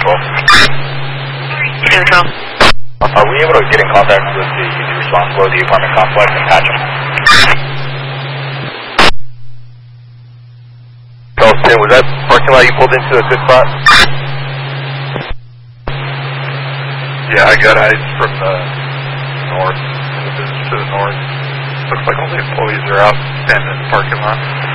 Are we able to get in contact with the responsible of the apartment complex and patch them? Tim, was that parking lot you pulled into a good spot? Yeah, I got eyes from the north, in the business to the north. Looks like all the employees are out standing in the parking lot.